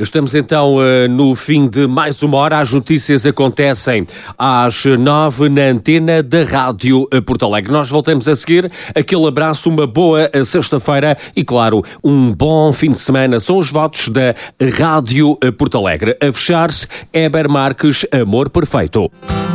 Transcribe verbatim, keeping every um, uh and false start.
Estamos então uh, no fim de mais uma hora. As notícias acontecem às nove na antena da Rádio Porto Alegre. Nós voltamos a seguir. Aquele abraço, uma boa sexta-feira e, claro, um bom fim de semana. São os votos da Rádio Porto Alegre. A fechar-se, Heber Marques, Amor Perfeito.